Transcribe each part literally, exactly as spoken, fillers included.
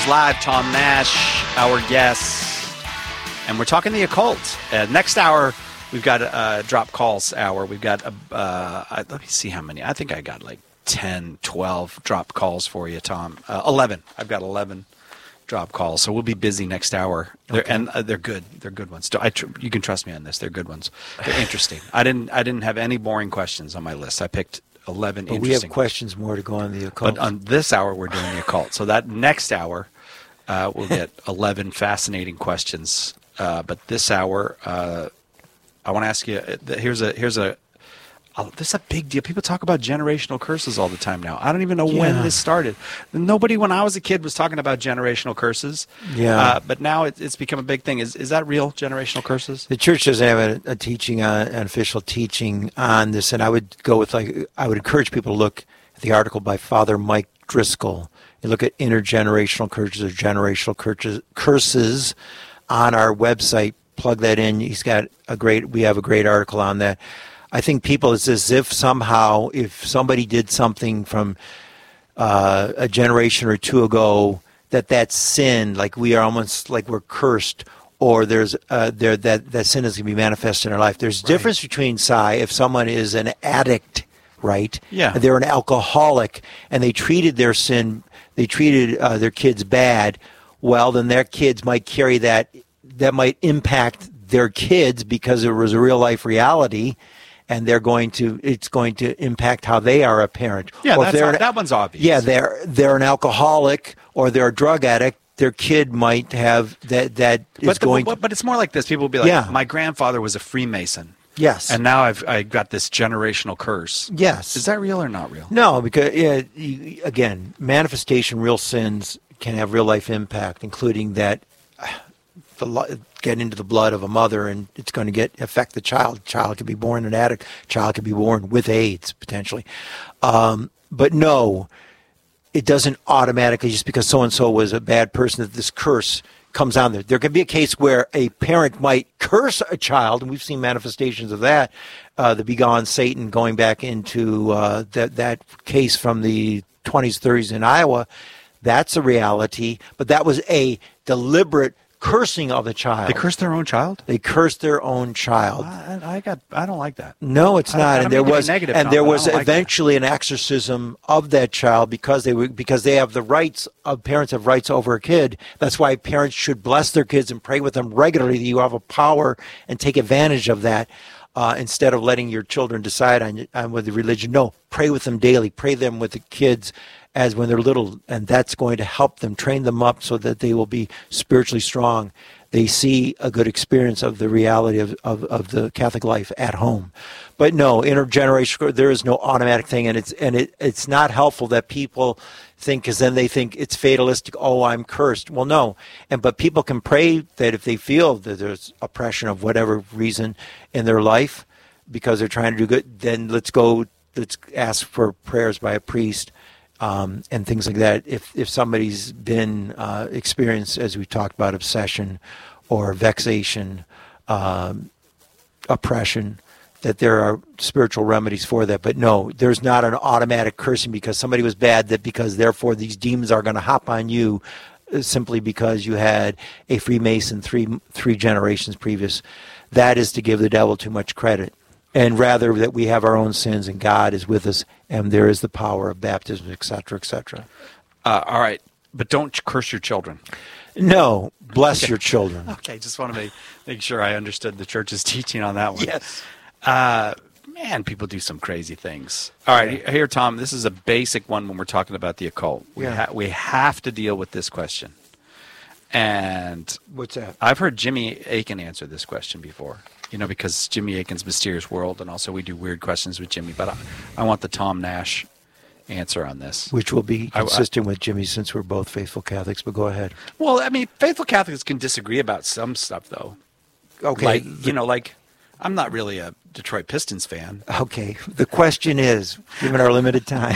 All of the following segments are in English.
Live, Tom Nash, our guest, and we're talking the occult. Uh, next hour, we've got a uh, drop calls hour. We've got, a, uh, I, let me see how many. I think I got like ten, twelve drop calls for you, Tom. Uh, eleven. I've got eleven drop calls, so we'll be busy next hour. They're, Okay. And uh, they're good. They're good ones. I tr- you can trust me on this. They're good ones. They're interesting. I didn't. I didn't have any boring questions on my list. I picked eleven But interesting. we have questions more to go on the occult. But on this hour, we're doing the occult. So that next hour, uh, we'll get eleven fascinating questions. Uh, but this hour, uh, I want to ask you. uh, th- Here's a here's a. Oh, this is a big deal. People talk about generational curses all the time now. I don't even know when Yeah. this started. Nobody, when I was a kid, was talking about generational curses. Yeah. Uh, but now it, it's become a big thing. Is is that real? Generational curses? The church doesn't have a, a teaching, on, an official teaching on this, and I would go with like I would encourage people to look at the article by Father Mike Driscoll. You look at intergenerational curses or generational curses, curses on our website. Plug that in. He's got a great. We have a great article on that. I think people, it's as if somehow if somebody did something from uh, a generation or two ago, that that sin, like we are almost like we're cursed, or there's uh, there that that sin is going to be manifested in our life. There's a difference between, Si, if someone is an addict, right? Yeah. They're an alcoholic, and they treated their sin, they treated uh, their kids bad. Well, then their kids might carry that. That might impact their kids because it was a real life reality. And they're going to, it's going to impact how they are a parent. Yeah, Or if that's they're ob- an- that one's obvious. Yeah, they're they're an alcoholic or they're a drug addict. Their kid might have that. That is But, the- going. but, to, but it's more like this. People will be like, Yeah. my grandfather was a Freemason. yes. And now I've I got this generational curse. yes. Is that real or not real? No, because yeah, you, again, manifestation, real sins can have real life impact, including that. Uh, the lo- get into the blood of a mother, and it's going to get affect the child. Child could be born an addict. Child could be born with AIDS potentially. Um, but no, it doesn't automatically just because so and so was a bad person that this curse comes on there. There could be a case where a parent might curse a child, and we've seen manifestations of that. Uh, the begone Satan going back into uh, that that case from the twenties, thirties in Iowa. That's a reality, but that was a deliberate cursing of the child. They curse their own child? They cursed their own child. I, I got. I don't like that. No, it's I- not. I don't and there mean to be was negative, and Tom, there but I was don't like that. eventually an exorcism of that child because they were because they have the rights of parents have rights over a kid. That's why parents should bless their kids and pray with them regularly. That you have a power and take advantage of that. Uh, instead of letting your children decide on, on with the religion. No, pray with them daily. Pray them with the kids as when they're little, and that's going to help them, train them up so that they will be spiritually strong. They see a good experience of the reality of, of, of the Catholic life at home. But no, intergenerational, there is no automatic thing, and it's and it, it's not helpful that people think, because then they think it's fatalistic, oh, I'm cursed. Well, no. And but people can pray that if they feel that there's oppression of whatever reason in their life because they're trying to do good, then let's go, let's ask for prayers by a priest. Um, and things like that. If if somebody's been uh, experienced, as we talked about, obsession or vexation, um, oppression, that there are spiritual remedies for that. But no, there's not an automatic cursing because somebody was bad, that because therefore these demons are going to hop on you uh, simply because you had a Freemason three three generations previous. That is to give the devil too much credit. And rather that we have our own sins and God is with us and there is the power of baptism, et cetera, et cetera. Uh, all right, but don't curse your children. No, bless Okay. your children. Okay, just want to make make sure I understood the church's teaching on that one. Yes. Uh, man, people do some crazy things. All right, here, Tom. This is a basic one when we're talking about the occult. We Yeah. ha- we have to deal with this question. And What's that? I've heard Jimmy Akin answer this question before. You know, because Jimmy Akin's Mysterious World, and also we do weird questions with Jimmy. But I, I want the Tom Nash answer on this. Which will be I- I- consistent with Jimmy since we're both faithful Catholics, but go ahead. Well, I mean, faithful Catholics can disagree about some stuff, though. Okay. Like, you know, like, I'm not really a Detroit Pistons fan. Okay. The question is, given our limited time,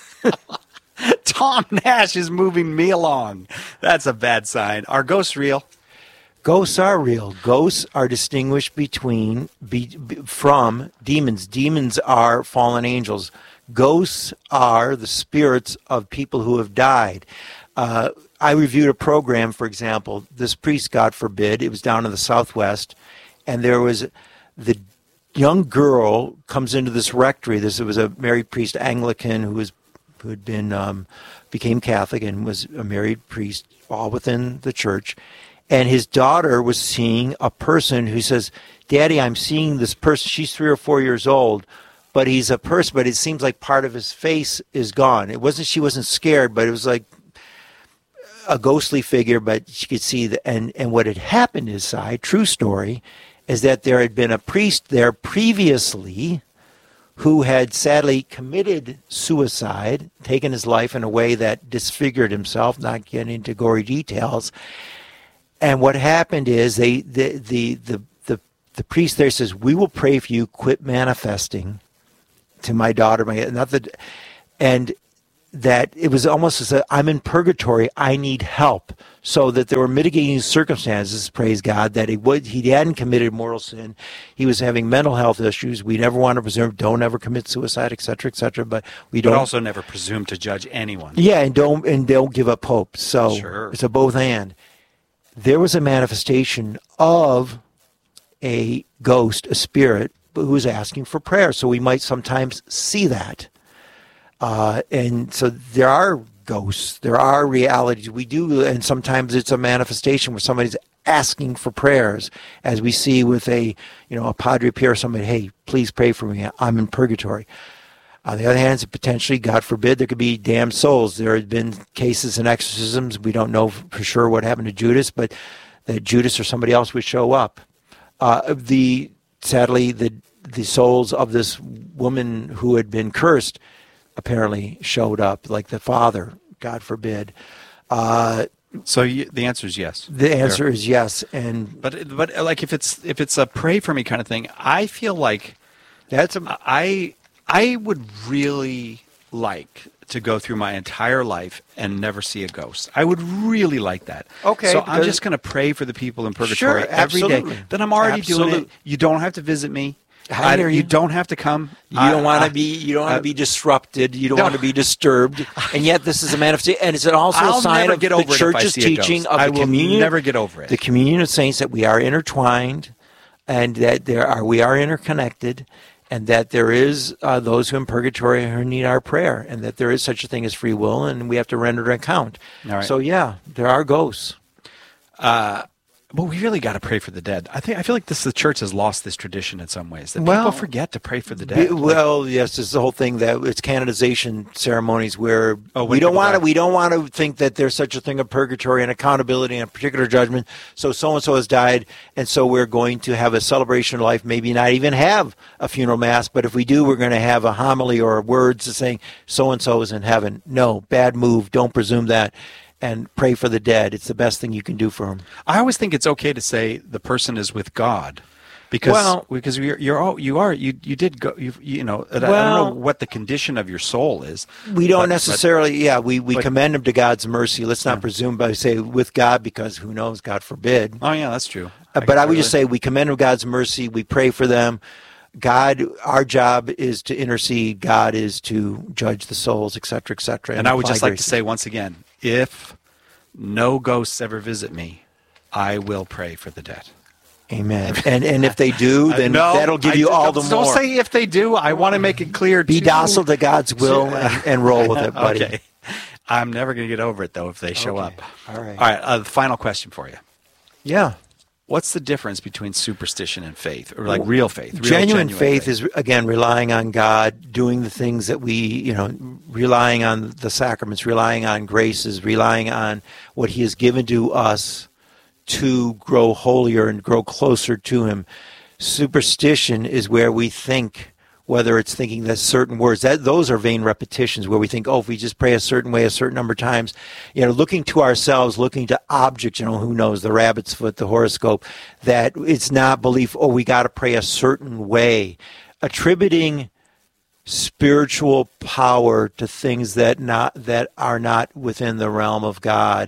Tom Nash is moving me along. That's a bad sign. Are ghosts real? ghosts are real. Ghosts are distinguished between be, be, from demons. Demons are fallen angels. Ghosts are the spirits of people who have died. Uh, I reviewed a program, for example, this priest, God forbid, it was down in the Southwest, and there was the young girl comes into this rectory. This was a married priest, Anglican, who was who had been um, became Catholic and was a married priest, all within the church. And his daughter was seeing a person who says, "Daddy, I'm seeing this person." She's three or four years old, but he's a person. But it seems like part of his face is gone. It wasn't. She wasn't scared, but it was like a ghostly figure. But she could see the and and what had happened inside. True story. Is that there had been a priest there previously who had sadly committed suicide, taken his life in a way that disfigured himself, not getting into gory details. And what happened is they the the the the, the priest there says, "We will pray for you, quit manifesting to my daughter." My not that, and that it was almost as a, I'm in purgatory, I need help. So that there were mitigating circumstances, praise God, that he would he hadn't committed mortal sin. He was having mental health issues. We never want to presume, don't ever commit suicide, et cetera, et cetera. But we don't But also never presume to judge anyone. Yeah, and don't and don't give up hope. So Sure. it's a both and. There was a manifestation of a ghost, a spirit, who was asking for prayer. So we might sometimes see that. Uh, and so there are ghosts, there are realities. We do, and sometimes it's a manifestation where somebody's asking for prayers, as we see with a, you know, a Padre Pio or somebody, "Hey, please pray for me. I'm in purgatory." On the other hand, potentially, God forbid, there could be damned souls. There had been cases in exorcisms. We don't know for sure what happened to Judas, but that Judas or somebody else would show up. Uh, the sadly, the the souls of this woman who had been cursed apparently showed up, like the father, God forbid. Uh, So you, the answer is yes. the answer There. is yes, and But but like if it's if it's a pray for me kind of thing, I feel like that's a I I would really like to go through my entire life and never see a ghost. I would really like that. Okay, So I'm because- just going to pray for the people in purgatory Sure, every day. absolutely. Then I'm already doing Absolute. it. You don't have to visit me. I hear you. don't have to come. You don't want I- to be. You don't want I- to be disrupted. You don't No. want to be disturbed. And yet, this is a manifestation, and it's also I'll a sign never of get the over it if I church's see a teaching ghost. of I the will communion. never get over it. The communion of saints, that we are intertwined, and that there are we are interconnected, and that there is uh, those who in purgatory who need our prayer, and that there is such a thing as free will, and we have to render an account. All right. So yeah, there are ghosts. But we really got to pray for the dead. I think I feel like this the church has lost this tradition in some ways that Well, people forget to pray for the Be- dead. Like, well, yes, it's the whole thing that it's canonization ceremonies where Oh, when we don't people want to die. we don't want to think that there's such a thing of purgatory and accountability and a particular judgment. So so and so has died, and so we're going to have a celebration of life. Maybe not even have a funeral mass, but if we do, we're going to have a homily or words saying so and so is in heaven. No, bad move. Don't presume that. And pray for the dead. It's the best thing you can do for them. I always think it's okay to say the person is with God, because Well- because you're you're all you are you you did go you you know I- I don't Well- know what the condition of your soul is. We don't but- necessarily, yeah, we, we but- commend them to God's mercy. Let's not presume by say with God, because who knows, God forbid. But, oh yeah, that's true. Uh, but I would just say we commend them God's mercy. We pray for them. God, our job is to intercede. God is to judge the souls, et cetera, et cetera. And I would apply just like to grace. say once again, if no ghosts ever visit me, I will pray for the dead. Amen. And and if they do, then No, that'll give I you don't- all the don't more. say if they do. I want to make it clear. Be to- docile to God's will and, and roll with it, buddy. Okay. I'm never going to get over it though if they show Okay. up. All right. All right. Uh, the final question for you. Yeah. What's the difference between superstition and faith, or like real faith? Real, Genuine, faith is, again, relying on God, doing the things that we, you know, relying on the sacraments, relying on graces, relying on what He has given to us to grow holier and grow closer to Him. Superstition is where we think, whether it's thinking that certain words, that those are vain repetitions, where we think, oh, if we just pray a certain way a certain number of times, you know, looking to ourselves, looking to objects, you know, who knows, the rabbit's foot, the horoscope, that it's not belief, oh, we got to pray a certain way. Attributing spiritual power to things that not that are not within the realm of God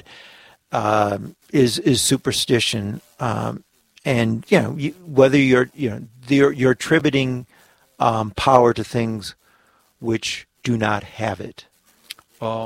um, is is superstition, um, and you know, you, whether you're you know you're, you're attributing um, power to things which do not have it. Oh,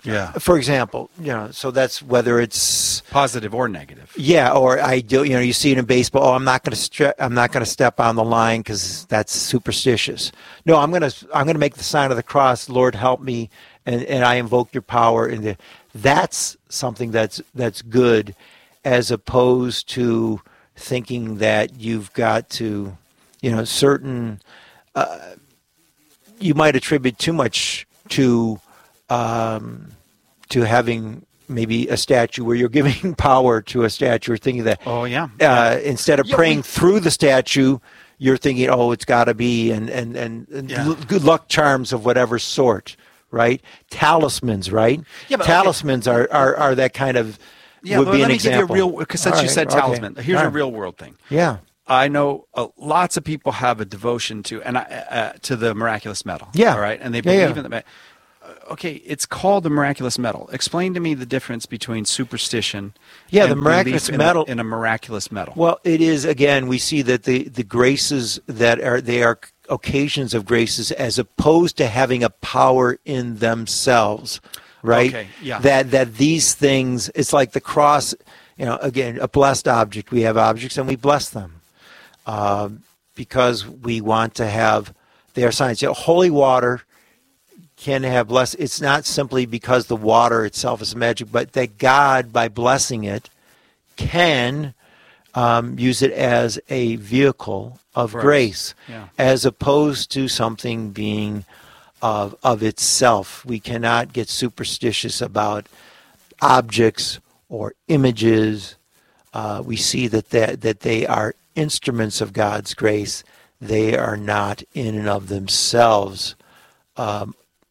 Yeah. For example, you know, so that's whether it's Positive or negative. yeah, or I do. You know, you see it in baseball. Oh, I'm not going to stre- I'm not going to step on the line because that's superstitious. No, I'm going to I'm going to make the sign of the cross. Lord, help me, and, and I invoke your power. And the, that's something that's that's good, as opposed to thinking that you've got to, you know, certain. Uh, you might attribute too much to um, to having maybe a statue where you're giving power to a statue, or thinking that Oh, yeah. uh, yeah. instead of Yeah, praying we- through the statue, you're thinking, oh, it's got to be, and and and, and Yeah. l- good luck charms of whatever sort, right? Talismans, right? Yeah, but okay. Talismans are, are are that kind of Yeah, would well, be let an me example. give you a real, because since All you right, said okay. talisman, here's All a right. real world thing. Yeah, I know uh, lots of people have a devotion to and I, uh, to the miraculous medal. Yeah. All right, and they Yeah, believe yeah. in the. ma- uh, Okay, it's called the miraculous medal. Explain to me the difference between superstition. Yeah, and the miraculous belief in a- medal- in a miraculous medal. Well, it is, again, we see that the, the graces that are, they are occasions of graces, as opposed to having a power in themselves, right? Okay, yeah. That, that these things, it's like the cross, you know, again, a blessed object. We have objects and we bless them um, because we want to have their signs. You know, holy water can have bless. It's not simply because the water itself is magic, but that God, by blessing it, can um, use it as a vehicle of Grace. grace, Yeah. as opposed to something being of of itself. We cannot get superstitious about objects or images. Uh, we see that, that that they are instruments of God's grace. They are not in and of themselves um,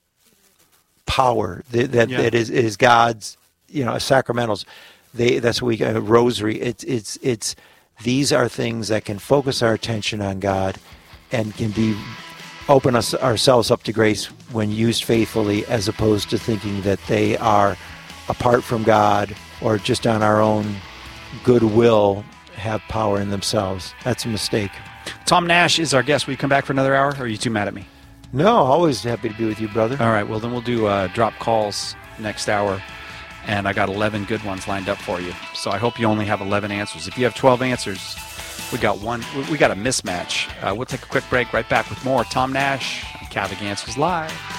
power. That that, Yeah. that is is God's, you know, sacramentals. They that's what we got a rosary. It's it's it's these are things that can focus our attention on God and can be open us ourselves up to grace when used faithfully, as opposed to thinking that they are apart from God or just on our own goodwill have power in themselves. That's a mistake. Tom Nash is our guest. Will you come back for another hour, or are you too mad at me? No, always happy to be with you, brother. All right, well, then we'll do uh, drop calls next hour, and I got eleven good ones lined up for you. So I hope you only have eleven answers. If you have twelve answers, we got one. we- We got a mismatch. Uh, we'll take a quick break. Right back with more Tom Nash on Catholic Answers Live.